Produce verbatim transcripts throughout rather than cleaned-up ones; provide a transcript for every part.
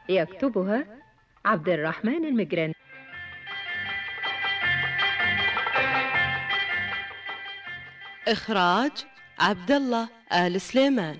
يكتبها عبد الرحمن المجراني. إخراج عبد الله آل سليمان.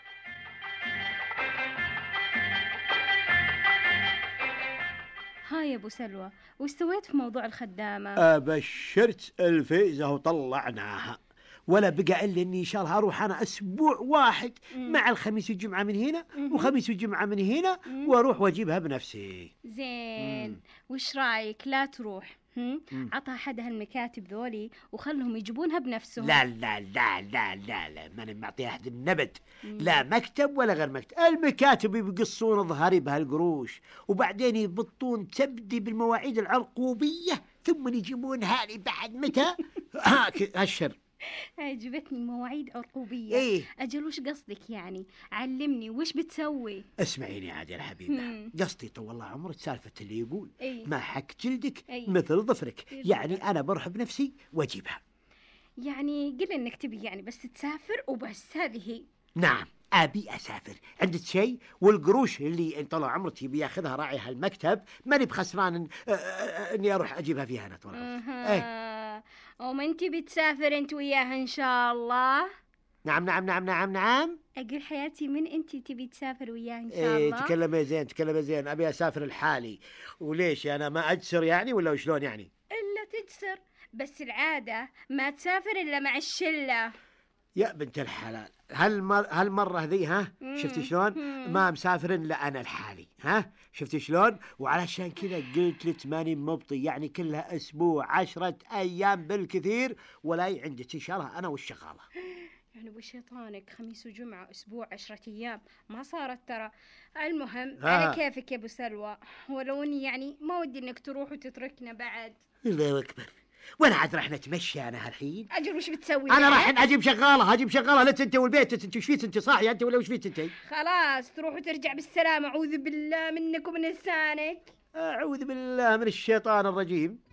هاي يا ابو سلوى، وش سويت في موضوع الخدامة؟ أبشرت الفيزة وطلعناها، ولا بقى إلا إني إن شاء الله أروح أنا أسبوع واحد مم. مع الخميس والجمعة من هنا مهم. وخميس والجمعة من هنا، مم. وأروح وأجيبها بنفسي. زين. مم. وش رايك لا تروح؟ هم؟ مم. عطى أحد هالمكاتب ذولي وخلهم يجيبونها بنفسهم. لا لا لا لا لا لا ماني معطي أحد النبت، مم. لا مكتب ولا غير مكتب. المكاتب يقصون ظهري بهالقروش، وبعدين يضبطون تبدي بالمواعيد العرقوبية، ثم يجيبونها لي بعد متى؟ هالشر. عجبتني مواعيد عرقوبية. إيه؟ أجل وش قصدك يعني؟ علمني وش بتسوي؟ اسمعيني عاد يا حبيبة، مم. قصدي طول الله عمرك سالفة اللي يقول إيه؟ ما حك جلدك أي. مثل ظفرك، إيه يعني بالضبط. أنا بروح بنفسي وأجيبها. يعني قل إنك تبي يعني بس تسافر وبس، هذه هي. نعم أبي أسافر، عندك شيء؟ والقروش اللي طول عمرك يبي ياخذها راعي هالمكتب ماني بخسران إن- آه، آه، إني أروح أجيبها فيها أنا طول عمري. إيه؟ أها. وما أنت بتسافر أنت وياها إن شاء الله؟ نعم نعم نعم نعم نعم. أقول حياتي، من أنت تبي تسافر وياه إن شاء إيه الله؟ تكلمي زين تكلمي زين، أبي أسافر لحالي. وليش أنا ما أجسر يعني ولا وشلون يعني؟ إلا تجسر، بس العادة ما تسافر إلا مع الشلة. يا بنت الحلال، هالمر هالمرة ذي ها شفتي مم. شلون؟ مم. ما مسافر إلا أنا لحالي، ها شفتي شلون؟ وعلشان كذا قلت لك ماني مبطي، يعني كلها أسبوع عشرة أيام بالكثير، ولا عندك إن شاء الله أنا والشغالة. يعني وشيطانك، خميس وجمعة أسبوع عشرة أيام ما صارت ترى. المهم ها. على كيفك يا أبو سلوى، ولو إني يعني ما ودي إنك تروح وتتركنا بعد. الله أكبر، وأنا عاد راح نتمشى أنا هالحين؟ أجل وش بتسوي أنا بعد؟ راح أجيب شغالة، أجيب شغالة. لا أنت والبيت، أنت وش فيك؟ أنت صاحية أنت ولا وش فيك أنت؟ خلاص تروح وترجع بالسلامة، أعوذ بالله منك ومن لسانك. أعوذ بالله من الشيطان الرجيم.